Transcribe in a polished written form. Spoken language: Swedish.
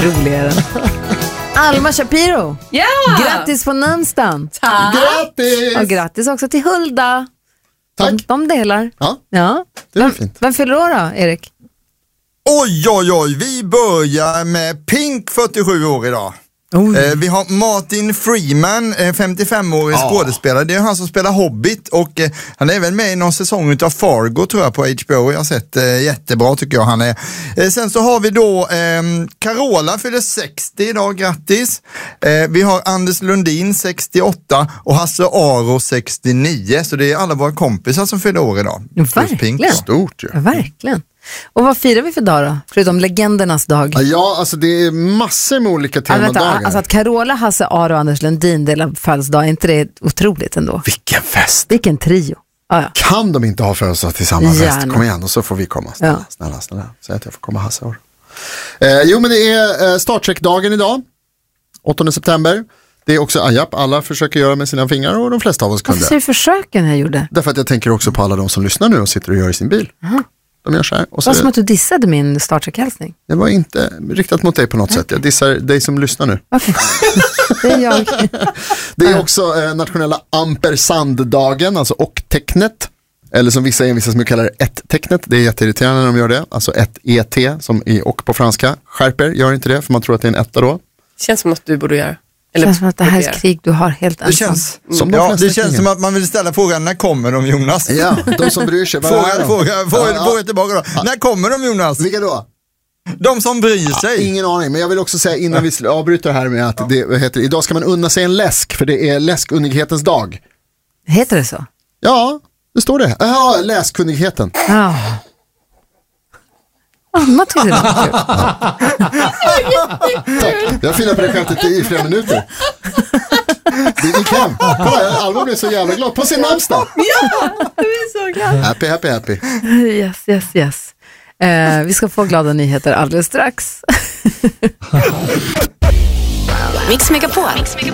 rolig är den. Alma Shapiro. Ja! Grattis på namnsdagen. Grattis! Och grattis också till Hulda. Tack. De delar. Ja, det är fint. Vem fyller år då, Erik? Oj, vi börjar med Pink, 47 år idag. Vi har Martin Freeman, 55-årig skådespelare. Det är han som spelar Hobbit och han är väl med i någon säsong av Fargo tror jag på HBO. Jag har sett jättebra tycker jag han är. Sen så har vi då Carola fyller 60 idag, grattis. Vi har Anders Lundin 68 och Hasse Aro 69. Så det är alla våra kompisar som fyller år idag. Verkligen. Stort ju. Ja, verkligen. Och vad firar vi för dag då? Förutom legendernas dag. Ja, alltså det är massor med olika temadagar. Alltså att Carola, Hasse Aro och Anders Lundin delar födelsedag, är inte det otroligt ändå? Vilken fest! Vilken trio. Ja. Kan de inte ha födelsedag till samma fest? Kom igen, och så får vi komma. Snälla. Säg att jag får komma, Hasse Aro. Jo, men det är Star Trek-dagen idag. 8 september. Det är också Ajap. Alla försöker göra med sina fingrar och de flesta av oss kunde. Varför ser försöken jag gjorde? Därför att jag tänker också på alla de som lyssnar nu och sitter och gör i sin bil. De gör så här. Och så vad som att du dissade min Star Trek-hälsning? Det var inte riktat mot dig på något sätt. Jag dissar dig som lyssnar nu. Okej. Det är jag. Det är också nationella ampersand-dagen, alltså och-tecknet. Eller som vissa envisas med att kalla det ett-tecknet. Det är jätteirriterande när de gör det. Alltså ett ET som i och på franska. Skärper, gör inte det för man tror att det är en etta då. Känns som något du borde göra. Det känns som att det här är ett krig du har helt ensam. Det känns som att man vill ställa frågan, när kommer de, Jonas? Ja, de som bryr sig. Fråga tillbaka då. När kommer de, Jonas? Vilka då? De som bryr sig. Ingen aning, men jag vill också säga innan vi avbryter här med att det heter, idag ska man unna sig en läsk, för det är läskunnighetens dag. Heter det så? Ja, det står det. Ja, läskunnigheten. Ja. Anna tyckte det var kul. Tack. Jag finner på det skämtet i flera minuter. Det gick hem. Kolla, Alva blev så jävla glad på sin namnsdag. Ja, du är så glad. Happy. Yes. Vi ska få glada nyheter alldeles strax. Mix Megapol